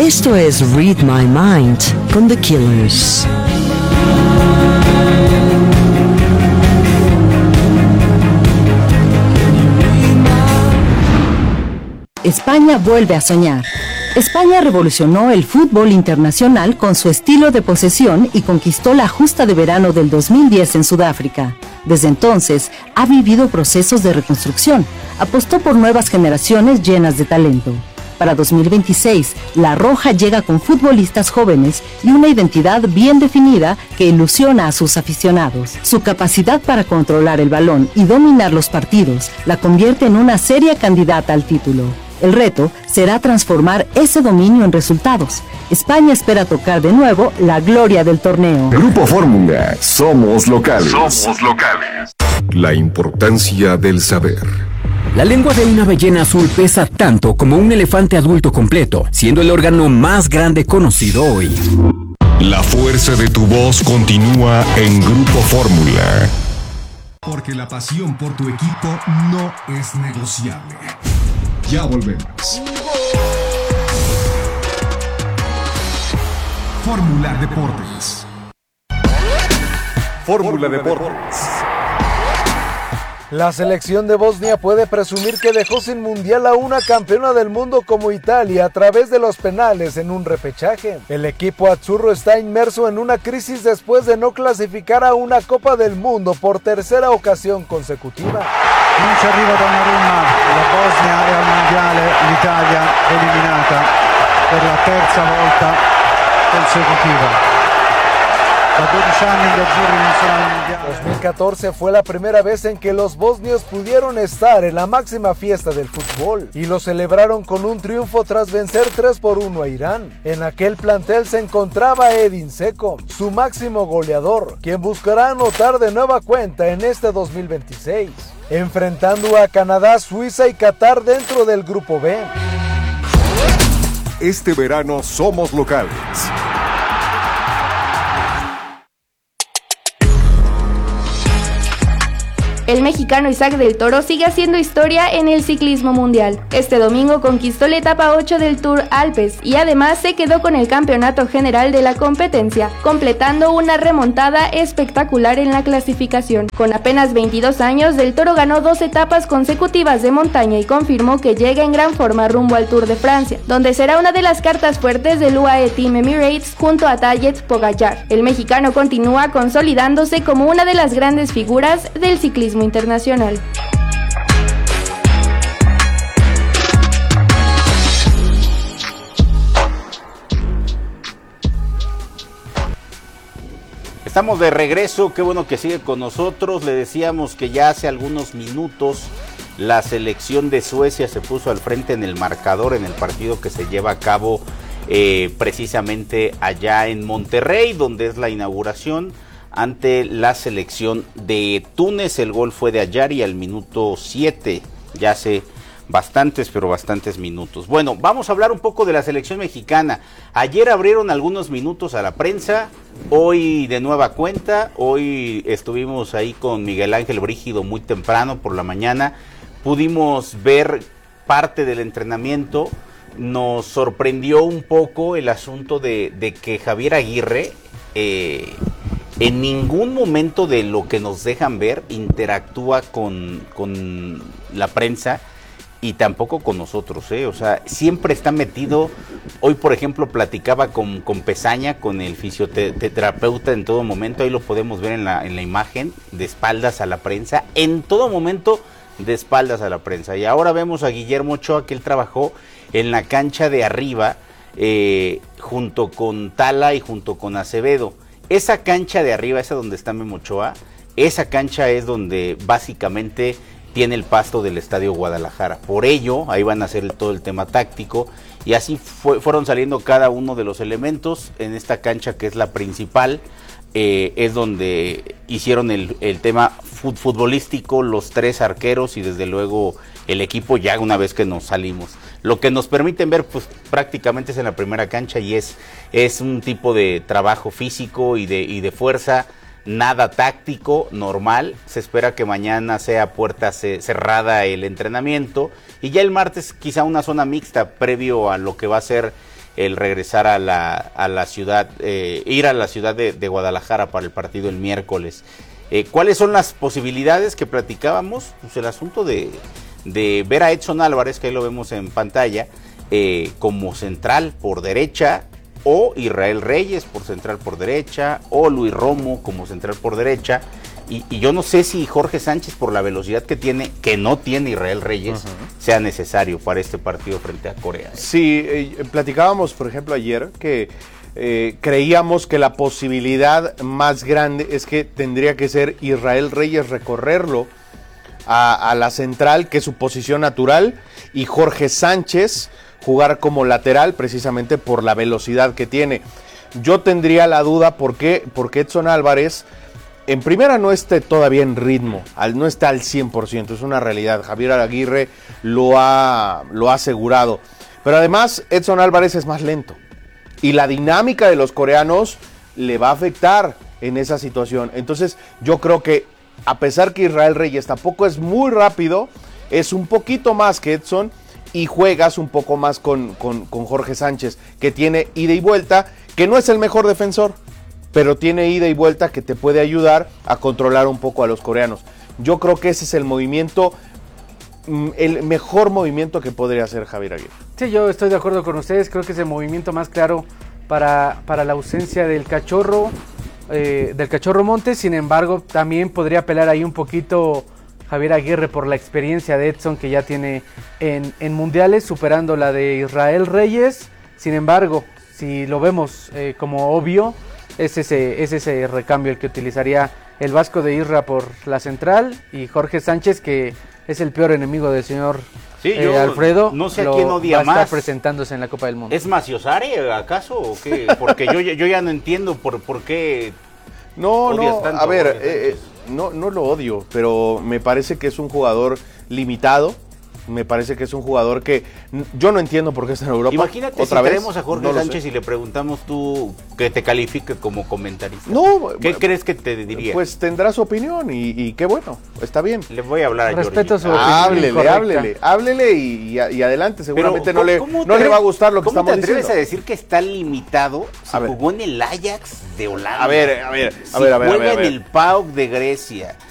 Esto es Read My Mind con The Killers. España vuelve a soñar. España revolucionó el fútbol internacional con su estilo de posesión y conquistó la justa de verano del 2010 en Sudáfrica. Desde entonces, ha vivido procesos de reconstrucción. Apostó por nuevas generaciones llenas de talento. Para 2026, La Roja llega con futbolistas jóvenes y una identidad bien definida que ilusiona a sus aficionados. Su capacidad para controlar el balón y dominar los partidos la convierte en una seria candidata al título. El reto será transformar ese dominio en resultados. España espera tocar de nuevo la gloria del torneo. Grupo Fórmula, somos locales. Somos locales. La importancia del saber. La lengua de una ballena azul pesa tanto como un elefante adulto completo, siendo el órgano más grande conocido hoy. La fuerza de tu voz continúa en Grupo Fórmula. Porque la pasión por tu equipo no es negociable. Ya volvemos. Fórmula Deportes. Fórmula Deportes. La selección de Bosnia puede presumir que dejó sin mundial a una campeona del mundo como Italia a través de los penales en un repechaje. El equipo azzurro está inmerso en una crisis después de no clasificar a una Copa del Mundo por tercera ocasión consecutiva. Non ci arriva Donnarumma, la Bosnia è al mondiale, l'Italia eliminata per la terza volta consecutiva. Da 12 anni gli azzurri non sono al mondiale. 2014 fue la primera vez en que los bosnios pudieron estar en la máxima fiesta del fútbol y lo celebraron con un triunfo tras vencer 3-1 a Irán. En aquel plantel se encontraba Edin Dzeko, su máximo goleador, quien buscará anotar de nueva cuenta en este 2026, enfrentando a Canadá, Suiza y Qatar dentro del Grupo B. Este verano somos locales. El mexicano Isaac del Toro sigue haciendo historia en el ciclismo mundial. Este domingo conquistó la etapa 8 del Tour Alpes y además se quedó con el campeonato general de la competencia, completando una remontada espectacular en la clasificación. Con apenas 22 años, del Toro ganó 2 etapas consecutivas de montaña y confirmó que llega en gran forma rumbo al Tour de Francia, donde será una de las cartas fuertes del UAE Team Emirates junto a Tadej Pogačar. El mexicano continúa consolidándose como una de las grandes figuras del ciclismo internacional. Estamos de regreso, qué bueno que sigue con nosotros. Le decíamos que ya hace algunos minutos la selección de Suecia se puso al frente en el marcador en el partido que se lleva a cabo precisamente allá en Monterrey, donde es la inauguración ante la selección de Túnez. El gol fue de Ayari al minuto 7, ya hace bastantes minutos. Bueno, vamos a hablar un poco de la selección mexicana. Ayer abrieron algunos minutos a la prensa, hoy de nueva cuenta. Hoy estuvimos ahí con Miguel Ángel Brígido muy temprano por la mañana. Pudimos ver parte del entrenamiento. Nos sorprendió un poco el asunto de que Javier Aguirre en ningún momento de lo que nos dejan ver interactúa con la prensa y tampoco con nosotros, o sea, siempre está metido. Hoy, por ejemplo, platicaba con Pezaña, con el fisioterapeuta en todo momento. Ahí lo podemos ver en la imagen, de espaldas a la prensa, en todo momento de espaldas a la prensa. Y ahora vemos a Guillermo Ochoa, que él trabajó en la cancha de arriba junto con Tala y junto con Acevedo. Esa cancha de arriba, esa donde está Memo Ochoa, esa cancha es donde básicamente tiene el pasto del Estadio Guadalajara. Por ello, ahí van a hacer todo el tema táctico y así fueron saliendo cada uno de los elementos. En esta cancha, que es la principal, es donde hicieron el tema futbolístico, los 3 arqueros y desde luego el equipo ya una vez que nos salimos. Lo que nos permiten ver pues prácticamente es en la primera cancha y es un tipo de trabajo físico y de fuerza, nada táctico, normal. Se espera que mañana sea puerta cerrada el entrenamiento y ya el martes quizá una zona mixta previo a lo que va a ser el regresar a la ciudad, ir a la ciudad de Guadalajara para el partido el miércoles. ¿Cuáles son las posibilidades que platicábamos? Pues el asunto de ver a Edson Álvarez, que ahí lo vemos en pantalla, como central por derecha, o Israel Reyes por central por derecha, o Luis Romo como central por derecha, y yo no sé si Jorge Sánchez, por la velocidad que tiene, que no tiene Israel Reyes, sea necesario para este partido frente a Corea. Sí, platicábamos, por ejemplo, ayer que creíamos que la posibilidad más grande es que tendría que ser Israel Reyes recorrerlo a la central, que es su posición natural, y Jorge Sánchez jugar como lateral, precisamente por la velocidad que tiene. Yo tendría la duda porque Edson Álvarez, en primera, no esté todavía en ritmo, no está al 100%, es una realidad. Javier Aguirre lo ha asegurado. Pero además, Edson Álvarez es más lento. Y la dinámica de los coreanos le va a afectar en esa situación. Entonces, yo creo que, a pesar que Israel Reyes tampoco es muy rápido, es un poquito más que Edson, y juegas un poco más con Jorge Sánchez, que tiene ida y vuelta, que no es el mejor defensor, pero tiene ida y vuelta que te puede ayudar a controlar un poco a los coreanos. Yo creo que ese es el movimiento, el mejor movimiento que podría hacer Javier Aguirre. Sí, yo estoy de acuerdo con ustedes, creo que es el movimiento más claro para la ausencia del Cachorro Montes. Sin embargo, también podría apelar ahí un poquito Javier Aguirre por la experiencia de Edson, que ya tiene en mundiales, superando la de Israel Reyes. Sin embargo, si lo vemos como obvio, es ese recambio el que utilizaría el Vasco de Isra por la central, y Jorge Sánchez, que es el peor enemigo del señor Alfredo. No sé a quién odia va a más. estar presentándose en la Copa del Mundo. ¿Es Maciosari acaso o qué? Porque yo ya no entiendo por qué odias tanto a ver, no lo odio, pero me parece que es un jugador limitado. Me parece que es un jugador que yo no entiendo por qué está en Europa. Imagínate si traemos a Jorge Sánchez y le preguntamos tú que te califique como comentarista. ¿Qué crees que te diría? Pues tendrá su opinión y qué bueno, está bien. Le voy a hablar a Respeto su opinión. Háblele y adelante. Seguramente no le va a gustar lo que estamos diciendo. ¿Cómo te atreves a decir que está limitado si jugó en el Ajax de Holanda? A ver. Juega en el PAOK de Grecia.